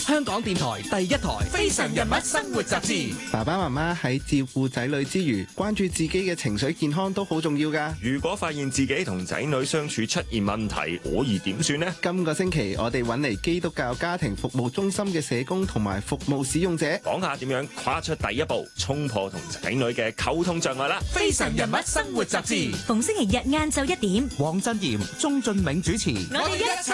香港電台第一台《非常人物生活雜誌》。 爸爸媽媽喺照顧仔女之餘，關注自己嘅情緒健康都好重要㗎。 如果發現自己同仔女相處出現問題，可以點算呢？ 今個星期我哋揾嚟基督教家庭服務中心嘅社工同埋服務使用者， 講下點樣跨出第一步，衝破同仔女嘅溝通障礙啦。 《非常人物生活雜誌》 逢星期日晏晝1點， 黃振賢、鍾俊銘主持。 我哋一齊